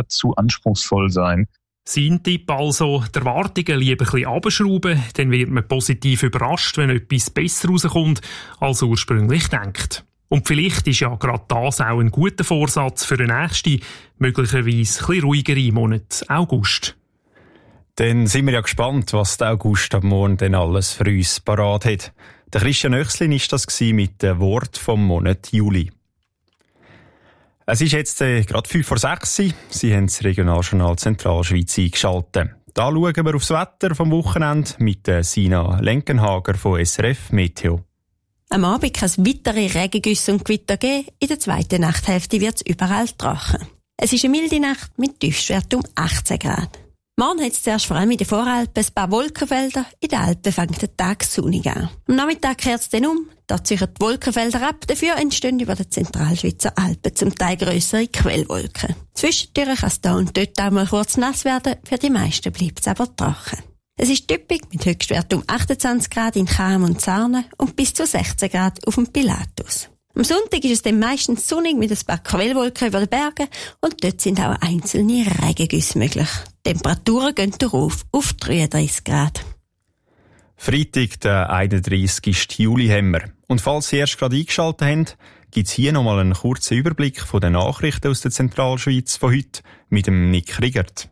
zu anspruchsvoll sein. Sein Tipp also, die Erwartungen lieber ein bisschen runterschrauben, dann wird man positiv überrascht, wenn etwas besser rauskommt, als ursprünglich denkt. Und vielleicht ist ja gerade das auch ein guter Vorsatz für den nächsten, möglicherweise ein bisschen ruhigeren Monat August. Dann sind wir ja gespannt, was der August ab morgen denn alles für uns parat hat. Der Christian Oechslin war das mit dem Wort vom Monat Juli. Es ist jetzt gerade 5:06 Uhr. Sie haben das Regionaljournal Zentralschweiz eingeschaltet. Da schauen wir aufs Wetter vom Wochenende mit Sina Lenkenhager von SRF Meteo. Am Abend kann es weitere Regengüsse und Gewitter geben. In der zweiten Nachthälfte wird es überall trocken. Es ist eine milde Nacht mit Tiefstwert um 18 Grad. Morgen hat es zuerst vor allem in den Voralpen ein paar Wolkenfelder. In den Alpen fängt der Tag sonnig an. Am Nachmittag kehrt es dann um. Da ziehen die Wolkenfelder ab. Dafür entstehen über den Zentralschweizer Alpen zum Teil grössere Quellwolken. Zwischendurch kann es da und dort auch mal kurz nass werden. Für die meisten bleibt es aber trocken. Es ist typisch mit Höchstwert um 28 Grad in Cham und Sarnen und bis zu 16 Grad auf dem Pilatus. Am Sonntag ist es dann meistens sonnig mit ein paar Quellwolken über den Bergen und dort sind auch einzelne Regengüsse möglich. Die Temperaturen gehen darauf auf 33 Grad. Freitag, der 31. Juli haben wir. Und falls Sie erst gerade eingeschaltet haben, gibt es hier nochmal einen kurzen Überblick von den Nachrichten aus der Zentralschweiz von heute mit dem Nick Riegert.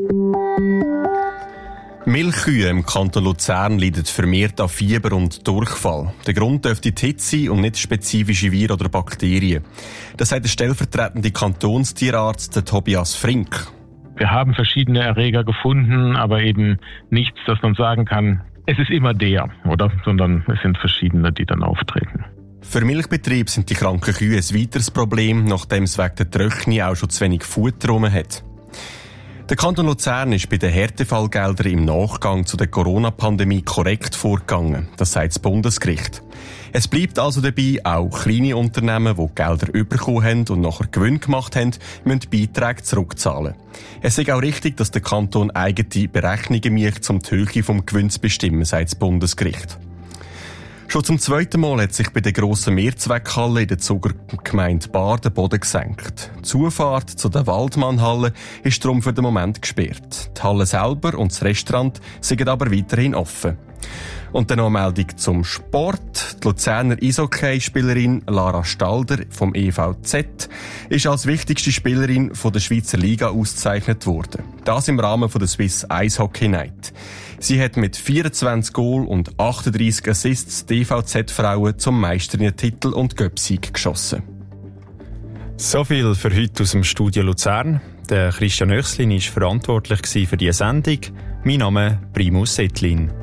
Milchkühe im Kanton Luzern leiden vermehrt an Fieber und Durchfall. Der Grund dürfte die Hitze und nicht spezifische Viren oder Bakterien. Das sagt der stellvertretende Kantonstierarzt Tobias Frink. Wir haben verschiedene Erreger gefunden, aber eben nichts, dass man sagen kann, es ist immer der, oder? Sondern es sind verschiedene, die dann auftreten. Für Milchbetrieb sind die kranken Kühe ein weiteres Problem, nachdem es wegen der Trockenheit auch schon zu wenig Futter rum hat. Der Kanton Luzern ist bei den Härtefallgeldern im Nachgang zu der Corona-Pandemie korrekt vorgegangen. Das sagt das Bundesgericht. Es bleibt also dabei, auch kleine Unternehmen, die Gelder bekommen haben und nachher Gewinn gemacht haben, müssen Beiträge zurückzahlen. Es ist auch richtig, dass der Kanton eigene Berechnungen macht, um die Höhe des Gewinns zu bestimmen, sagt das Bundesgericht. Schon zum zweiten Mal hat sich bei der grossen Mehrzweckhalle in der Zuger Gemeinde Baar der Boden gesenkt. Die Zufahrt zu der Waldmannhalle ist darum für den Moment gesperrt. Die Halle selber und das Restaurant sind aber weiterhin offen. Und dann noch eine Meldung zum Sport. Die Luzerner Eishockey-Spielerin Lara Stalder vom EVZ ist als wichtigste Spielerin von der Schweizer Liga ausgezeichnet worden. Das im Rahmen von der Swiss Ice Hockey Night. Sie hat mit 24 Goal und 38 Assists die EVZ-Frauen zum Meisterinnen-Titel und Göpsieg geschossen. So viel für heute aus dem Studio Luzern. Der Christian Oechslin war verantwortlich für diese Sendung. Mein Name Primus Settlin.